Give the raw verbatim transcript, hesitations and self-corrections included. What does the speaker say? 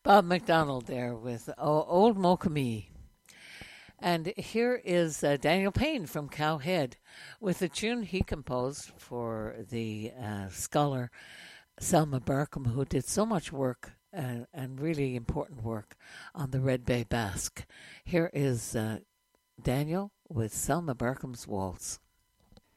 Bob McDonald there with o- Old Mokami. And here is uh, Daniel Payne from Cowhead with a tune he composed for the uh, scholar Selma Barkham, who did so much work uh, and really important work on the Red Bay Basque. Here is uh, Daniel with Selma Barkham's Waltz.